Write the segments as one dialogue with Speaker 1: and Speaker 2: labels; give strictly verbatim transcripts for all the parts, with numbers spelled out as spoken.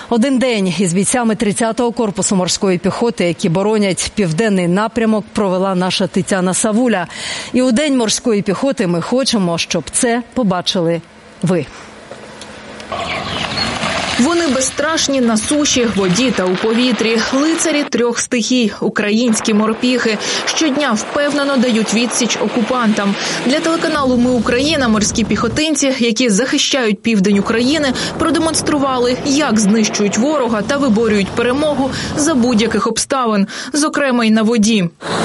Speaker 1: Один день із бійцями тридцятого корпусу морської піхоти, які боронять південний напрямок, провела наша Тетяна Савуля. І у День морської піхоти ми хочемо, щоб це побачили ви.
Speaker 2: Вони безстрашні на суші, воді та у повітрі. Лицарі трьох стихій – українські морпіхи. Щодня впевнено дають відсіч окупантам. Для телеканалу «Ми Україна» морські піхотинці, які захищають південь України, продемонстрували, як знищують ворога та виборюють перемогу за будь-яких обставин, зокрема й на воді.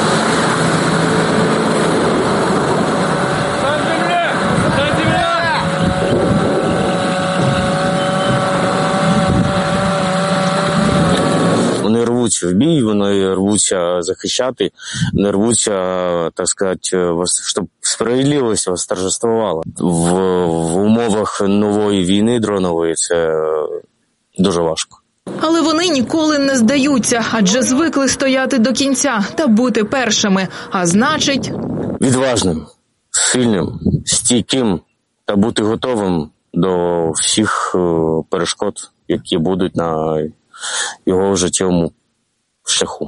Speaker 3: Вони рвуться в бій, вони рвуться захищати, вони рвуться, так сказати, щоб справедливість восторжествувала. В, в умовах нової війни дронової це дуже важко.
Speaker 2: Але вони ніколи не здаються, адже звикли стояти до кінця та бути першими, а значить...
Speaker 3: Відважним, сильним, стійким та бути готовим до всіх перешкод, які будуть на його життєвому шляху.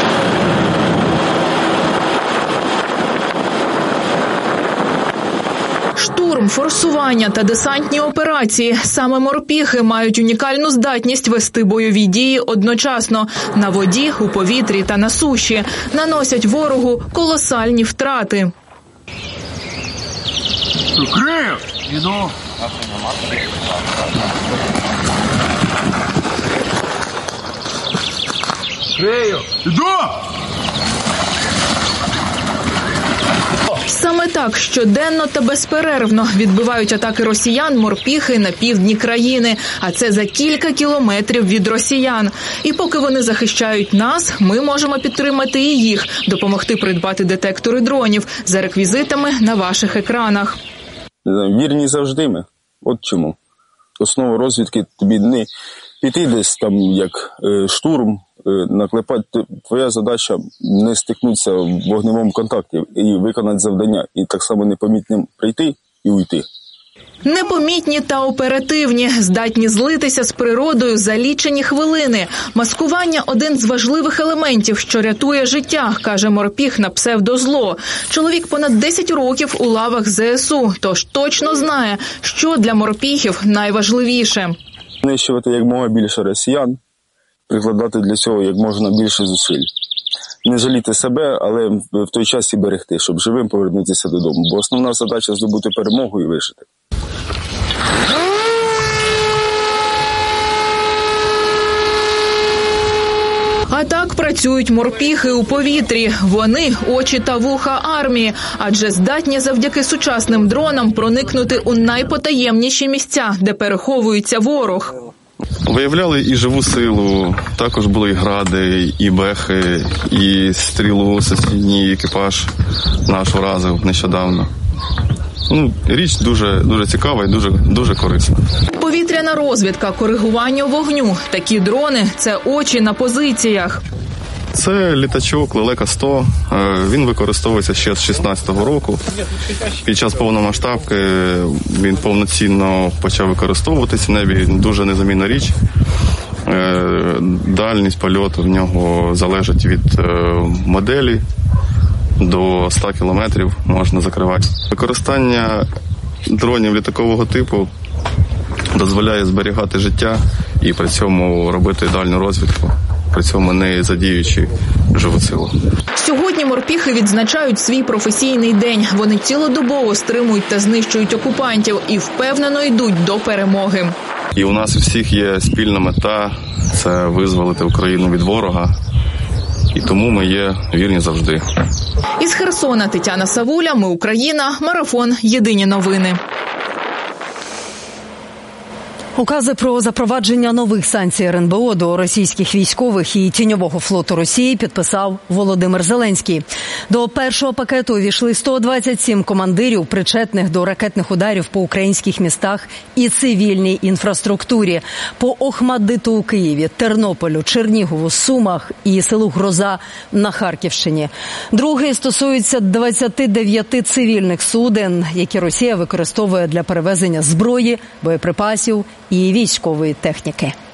Speaker 2: Штурм, форсування та десантні операції. Саме морпіхи мають унікальну здатність вести бойові дії одночасно – на воді, у повітрі та на суші. Наносять ворогу колосальні втрати.
Speaker 4: Крив! Іду! Крию! Іду!
Speaker 2: Саме так щоденно та безперервно відбивають атаки росіян морпіхи на півдні країни, а це за кілька кілометрів від росіян. І поки вони захищають нас, ми можемо підтримати і їх, допомогти придбати детектори дронів за реквізитами на ваших екранах.
Speaker 5: Вірні завжди ми. От чому. Основа розвідки тобі не піти десь там як е, штурм, е, наклепати. Твоя задача не стикнутися в вогневому контакті і виконати завдання. І так само непомітним прийти і уйти.
Speaker 2: Непомітні та оперативні, здатні злитися з природою за лічені хвилини. Маскування – один з важливих елементів, що рятує життя, каже морпіх на псевдозло. Чоловік понад десять років у лавах зе ес у, тож точно знає, що для морпіхів найважливіше.
Speaker 5: Знищувати якомога більше росіян, прикладати для цього як можна більше зусиль. Не жаліти себе, але в той час і берегти, щоб живим повернутися додому. Бо основна задача – здобути перемогу і вижити.
Speaker 2: А так працюють морпіхи у повітрі. Вони – очі та вуха армії, адже здатні завдяки сучасним дронам проникнути у найпотаємніші місця, де переховується ворог.
Speaker 6: Виявляли і живу силу, також були і гради, і бехи, і стрілу сусідній екіпаж наш уразив нещодавно. Ну, річ дуже, дуже цікава і дуже, дуже корисна.
Speaker 2: Повітряна розвідка, коригування вогню. Такі дрони – це очі на позиціях.
Speaker 6: Це літачок Лелека сто. Він використовується ще з шістнадцятого року. Під час повномасштабки він повноцінно почав використовуватися в небі. Дуже незамінна річ. Дальність польоту в нього залежить від моделі. До ста кілометрів можна закривати. Використання дронів літакового типу дозволяє зберігати життя і при цьому робити дальню розвідку, при цьому не задіючи живу силу.
Speaker 2: Сьогодні морпіхи відзначають свій професійний день. Вони цілодобово стримують та знищують окупантів і впевнено йдуть до перемоги.
Speaker 6: І у нас у всіх є спільна мета – це визволити Україну від ворога. І тому ми є вірні завжди.
Speaker 2: Із Херсона Тетяна Савуля, Ми Україна, Марафон, Єдині новини.
Speaker 1: Укази про запровадження нових санкцій ер ен бе о до російських військових і тіньового флоту Росії підписав Володимир Зеленський. До першого пакету увійшли сто двадцять сім командирів, причетних до ракетних ударів по українських містах і цивільній інфраструктурі. По Охмаддиту у Києві, Тернополю, Чернігову, Сумах і селу Гроза на Харківщині. Другий стосується двадцяти дев'яти цивільних суден, які Росія використовує для перевезення зброї, боєприпасів і військової техніки.